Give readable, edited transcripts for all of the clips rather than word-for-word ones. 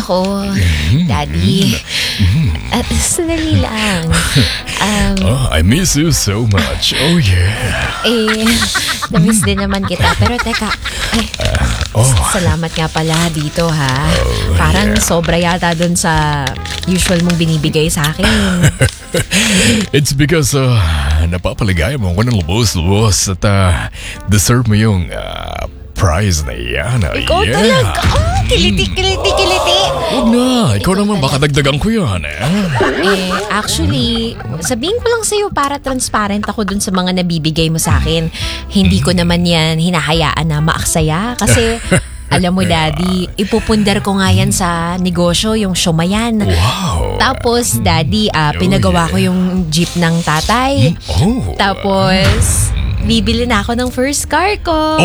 Nako, Daddy. Sandali lang. I miss you so much. Oh yeah. Namiss din naman kita. Pero teka, salamat nga pala dito ha. Parang sobra yata dun sa usual mong binibigay sa akin. It's because napapaligaya mo ako ng lubos-lubos at deserve mo yung prize na yan. Ikaw talaga. Kiliti. Huwag na. Ikaw naman baka dagdagan ko yan. Actually, sabihin ko lang sa'yo para transparent ako dun sa mga nabibigay mo sa akin. Hindi ko naman yan hinahayaan na maaksaya kasi alam mo, Daddy, ipupundar ko nga yan sa negosyo, yung Shumayan. Wow. Tapos, Daddy, pinagawa ko yung jeep ng tatay. Tapos, bibili na ako ng first car ko.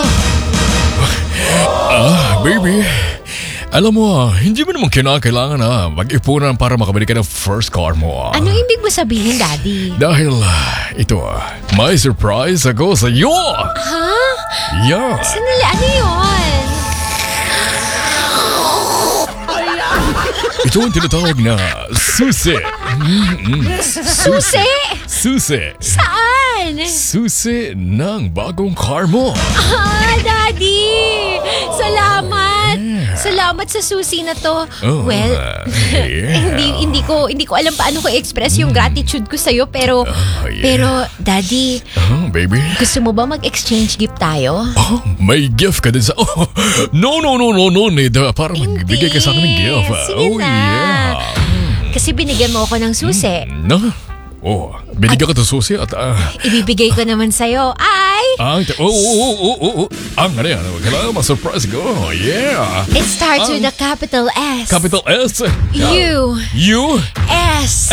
Baby, alam mo hindi mo naman kinakailangan na mag-ipunan para makabili ka ng first car mo. Ano ibig mo sabihin, Daddy? Dahil ito, may surprise ako sa iyo. Ha? Yeah. Sandali, ano yun? Ito ang tinatawag na susi. Susi? Susi. Saan? Susi ng bagong car mo. Daddy! Salamat! Salamat sa susi na to. Well, hindi ko alam paano ko i-express yung gratitude ko sa'yo pero Daddy, baby. gusto mo ba mag-exchange gift tayo? May gift ka din sa... No, Neda. Para magbigay ka sa akin ng gift. Sige na. Yeah. Kasi binigyan mo ako ng susi. Binigyan ka ng susi at... Ibibigay ko naman sa'yo ay... Ang ano yan? Kailangan ma-surprise ko. Yeah. It starts with a capital S. Capital S. U. S.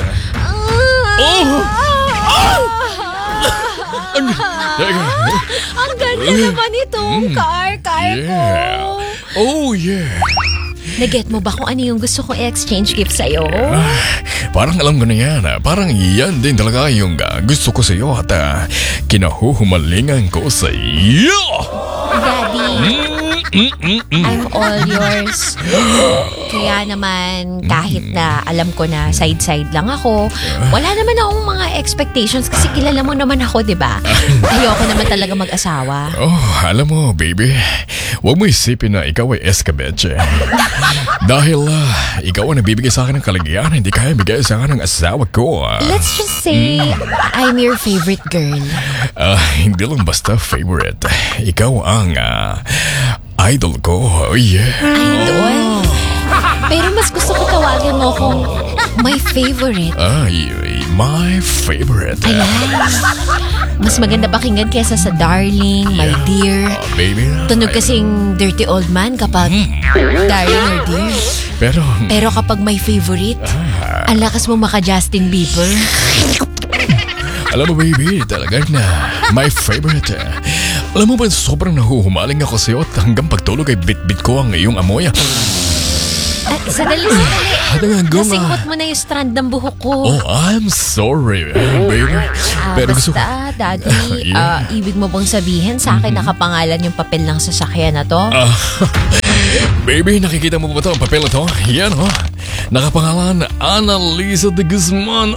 Ang ganda naman itong car ko. Oh yeah. Naget mo ba kung ano yung gusto kong i-exchange gift sa'yo? Parang alam ko na yan. Parang yan din talaga yung gusto ko sa'yo at kinahuhumalingan ko sa'yo. Daddy, I'm all yours. Kaya naman, kahit na alam ko na side-side lang ako, wala naman akong mga expectations kasi kilala mo naman ako, di ba? Ayoko naman talaga mag-asawa. Alam mo, baby, huwag mo isipin na ikaw ay escabeche. Dahil ikaw ang nabibigay sa akin ng kaligayahan, hindi kaya bigay sa akin ng asawa ko. Let's just say, I'm your favorite girl. Hindi lang basta favorite. Ikaw ang idol ko. Oh yeah. Idol? Pero mas gusto ko tawagin mo akong my favorite. My favorite. Ayan. Mas maganda pakinggan kesa sa darling, my dear. Baby. Tunog kasing dirty old man kapag darling or dear. Pero kapag my favorite, ang lakas mo maka Justin Bieber. Alam mo, baby, talaga na my favorite. Alam mo ba, sobrang nahuhumaling ako sa'yo at hanggang pagtulog ay bit-bit ko ang iyong amoy. Sadali. Nasingot mo na yung strand ng buhok ko. I'm sorry, baby. Pero gusto ko... Daddy, ibig mo bang sabihin sa akin nakapangalan yung papel ng sasakyan na to? Baby, nakikita mo ba ito ang papel na to? Yan, nakapangalan Annalisa de Guzman.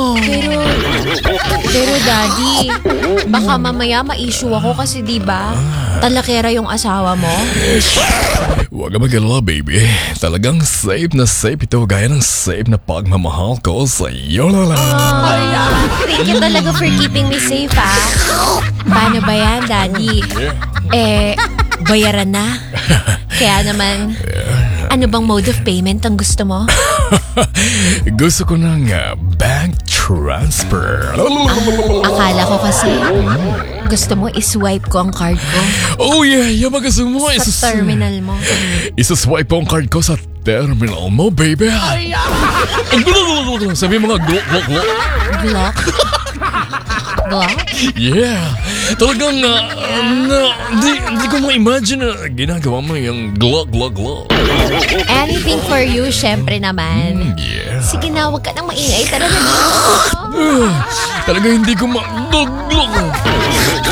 Pero Daddy, baka mamaya ma-issue ako kasi diba, talakera yung asawa mo. Huwag ka mag-alala, baby. Talagang safe na safe ito gaya ng safe na pagmamahal ko sa iyo. Thank you talaga for keeping me safe, Paano ba yan, Daddy? Bayaran na. Kaya naman, ano bang mode of payment ang gusto mo? Gusto ko ng bank transfer. Akala ko kasi gusto mo iswipe ko ang card ko. Oh yeah, yung gusto mo. Sa terminal mo. Isa-swipe ko ang card ko sa terminal mo, baby. Sabi mo nga, glock. Glock? Glock? Yeah. Talagang hindi ko ma-imagine na ginagawa mo yung glock. Anything for you, syempre naman. Yeah. Sige na, huwag ka nang maingay. Tara na. Talaga hindi ko ma-glock.